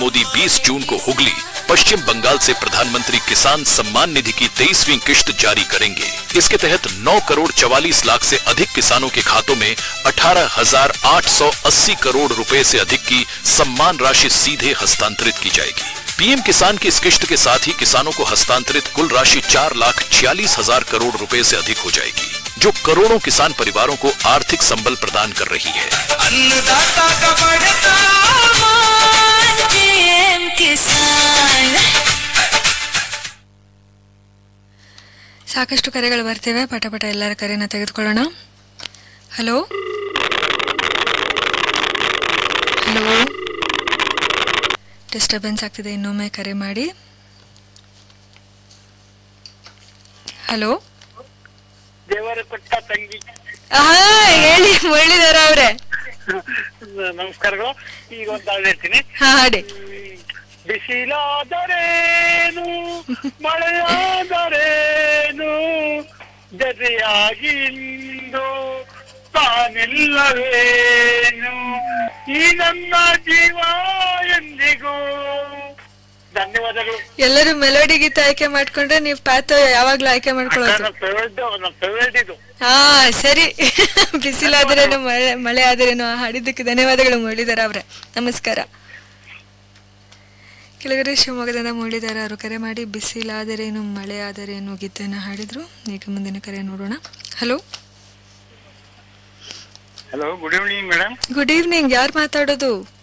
मोदी 20 जून को हुगली, पश्चिम बंगाल से प्रधानमंत्री किसान सम्मान निधि की 23वीं किश्त जारी करेंगे। इसके तहत 9 करोड़ 44 लाख से अधिक किसानों के खातों में 18,880 करोड़ रुपए से अधिक की सम्मान राशि सीधे हस्तांतरित की जाएगी। पीएम किसान की इस किश्त के साथ ही किसानों को हस्तांतरित कुल राशि 4,46,000 करोड़ रुपए से अधिक हो जाएगी, जो करोड़ों किसान परिवारों को आर्थिक संबल प्रदान कर रही है। अन्नदाता का बढ़ता मान, पीएम किसान। ಸಾಕಷ್ಟು ಕರೆಗಳು ಬರ್ತಿವೆ, ಪಟ ಎಲ್ಲರ ಕರೆನ ತೆಗೆದುಕೊಳ್ಳೋಣ. ಹಲೋ ಹಲೋ, ಡಿಸ್ಟರ್ಬೆನ್ಸ್ ಆಗ್ತಿದೆ, ಇನ್ನೊಮ್ಮೆ ಕರೆ ಮಾಡಿ. ಹಲೋ, ದೇವರ ಕೊಟ್ಟ ತಂಗಿ. ಹೇಳಿ ಮುರಳೀಧರ ಅವ್ರೆ. ನಮಸ್ಕಾರಗಳು. ಈಗ ಒಂದು ಹಾಡು ಹೇಳ್ತೀನಿ. ಹಾಡಿ. ಬಿಸಿಲಾದರೇನು ಮಳೆಯಾದರೇನು ಜತೆಯಾಗಿಂದು ತಾನಿಲ್ಲವೇನು ಈ ನನ್ನ ಜೀವ ಎಂದಿಗೂ. ಧನ್ಯವಾದಗಳು. ಎಲ್ಲರೂ ಮೆಲೋಡಿ ಗೀತ ಆಯ್ಕೆ ಮಾಡ್ಕೊಂಡ್ರೆ ನೀವು ಪ್ಯಾಥೋ ಯಾವಾಗ್ಲೂ ಆಯ್ಕೆ ಮಾಡ್ಕೊಳ್ಳೋದು. ಇದು ಹಾ ಸರಿ. ಬಿಸಿಲಾದರೇನು ಮಳೆ ಆದರೇನು ಹಾಡಿದ್ದಕ್ಕೆ ಧನ್ಯವಾದಗಳು ಮುರಳೀಧರ ಅವ್ರೆ. ನಮಸ್ಕಾರ. ಕೆಳಗಡೆ ಶಿವಮೊಗ್ಗದಿಂದ ಮುರಳೀಧರ ಅವರು ಕರೆ ಮಾಡಿ ಬಿಸಿಲಾದರೇನು ಮಳೆ ಆದರೇನು ಗೀತೆಯನ್ನು ಹಾಡಿದ್ರು. ಈಗ ಮುಂದಿನ ಕರೆ ನೋಡೋಣ. Hello hello, good evening madam. Good evening. ಯಾರು ಮಾತಾಡೋದು?